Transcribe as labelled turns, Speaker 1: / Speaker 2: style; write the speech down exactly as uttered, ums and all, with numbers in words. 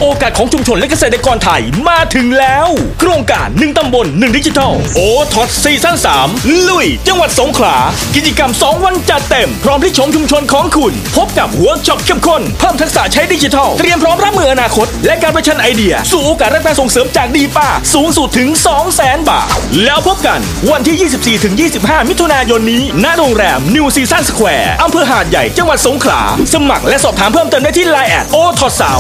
Speaker 1: โอกาสของชุมชนและเกษตรกรไทยมาถึงแล้วโครงการหนึ่งตำบลหนึ่งดิจิทัลโอท็อตซีซั่นสามลุยจังหวัดสงขลากิจกรรมสองวันจัดเต็มพร้อมที่ชมชุมชนของคุณพบกับเวิร์กช็อปเข้มข้นเพิ่มทักษะใช้ดิจิทัลเตรียมพร้อมรับมืออนาคตและการประชันไอเดียสู่โอกาสรับการส่งเสริมจากดีป้าสูงสุดถึง สองแสน บาทแล้วพบกันวันที่ ยี่สิบสี่ถึงยี่สิบห้า มิถุนายนนี้ณโรงแรมนิวซีซั่นสแควร์อำเภอหาดใหญ่จังหวัดสงขลาสมัครและสอบถามเพิ่มเติมได้ที่ ไลน์ แอทโอท็อตสาม